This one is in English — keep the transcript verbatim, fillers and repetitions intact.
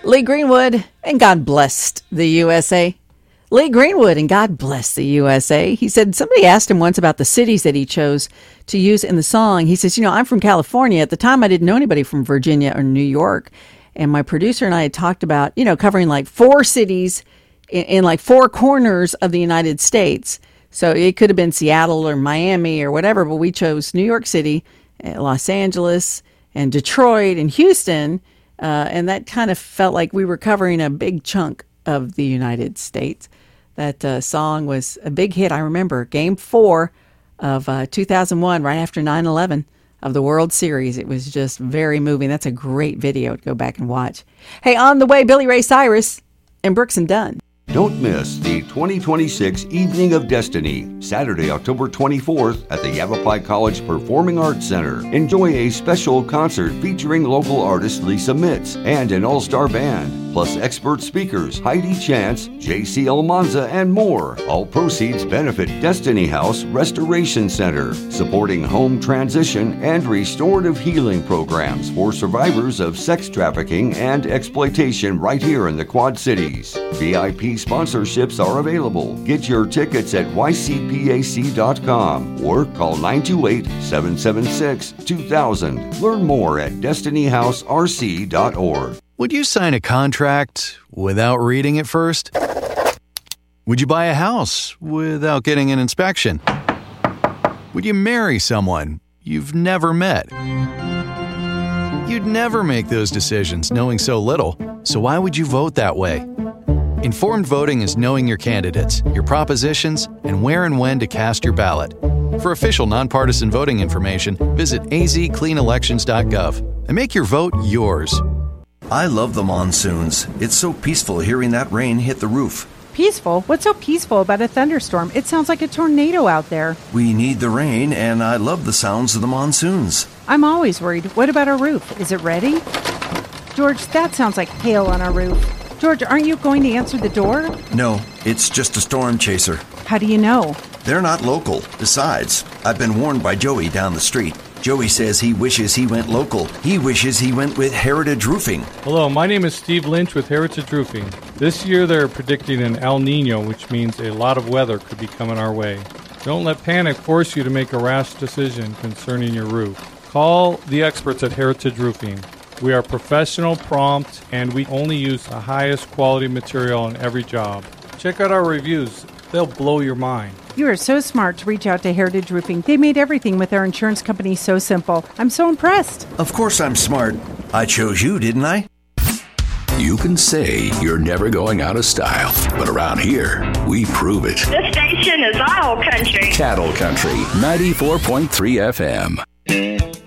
Lee Greenwood, and God blessed the U S A. Lee Greenwood, and God bless the U S A. He said somebody asked him once about the cities that he chose to use in the song. He says, you know, I'm from California. At the time, I didn't know anybody from Virginia or New York. And my producer and I had talked about, you know, covering like four cities in, in like four corners of the United States. So it could have been Seattle or Miami or whatever, but we chose New York City, Los Angeles, and Detroit and Houston. Uh, and that kind of felt like we were covering a big chunk of the United States. That uh, song was a big hit. I remember Game Four of uh, two thousand one, right after nine eleven of the World Series. It was just very moving. That's a great video to go back and watch. Hey, on the way, Billy Ray Cyrus and Brooks and Dunn. Don't miss the twenty twenty-six Evening of Destiny, Saturday, October twenty-fourth at the Yavapai College Performing Arts Center. Enjoy a special concert featuring local artist Lisa Mitz and an all-star band, plus expert speakers Heidi Chance, J C Almanza, and more. All proceeds benefit Destiny House Restoration Center, supporting home transition and restorative healing programs for survivors of sex trafficking and exploitation right here in the Quad Cities. V I P sponsorships are available. Get your tickets at y c p a c dot com or call nine two eight, seven seven six, two thousand. Learn more at destiny house r c dot org. Would you sign a contract without reading it first? Would you buy a house without getting an inspection? Would you marry someone you've never met? You'd never make those decisions knowing so little, so why would you vote that way? Informed voting is knowing your candidates, your propositions, and where and when to cast your ballot. For official nonpartisan voting information, visit a z clean elections dot gov and make your vote yours. I love the monsoons. It's so peaceful hearing that rain hit the roof. Peaceful? What's so peaceful about a thunderstorm? It sounds like a tornado out there. We need the rain, and I love the sounds of the monsoons. I'm always worried. What about our roof? Is it ready? George, that sounds like hail on our roof. George, aren't you going to answer the door? No, it's just a storm chaser. How do you know? They're not local. Besides, I've been warned by Joey down the street. Joey says he wishes he went local. He wishes he went with Heritage Roofing. Hello, my name is Steve Lynch with Heritage Roofing. This year they're predicting an El Nino, which means a lot of weather could be coming our way. Don't let panic force you to make a rash decision concerning your roof. Call the experts at Heritage Roofing. We are professional, prompt, and we only use the highest quality material on every job. Check out our reviews. They'll blow your mind. You are so smart to reach out to Heritage Roofing. They made everything with their insurance company so simple. I'm so impressed. Of course I'm smart. I chose you, didn't I? You can say you're never going out of style, but around here, we prove it. This station is Auto Country. Cattle Country, ninety-four point three F M.